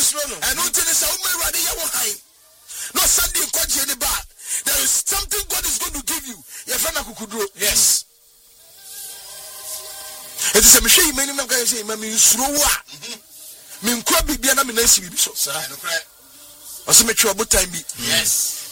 And until the Saudi Arabia, no Sunday coach any bar. There is something God is going to give you. Your friend Kukudro. Yes. It is a machine. Many of guys say, "Mami, you slow wa." Me nkwa bibia na me na si bibi so. Sir, no cry. Ose me twa botan bi. Yes.